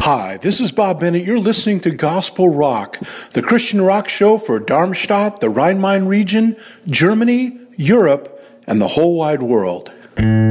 Hi, this is Bob Bennett. You're listening to Gospel Rock, the Christian rock show for Darmstadt, the Rhine-Main region, Germany, Europe, and the whole wide world.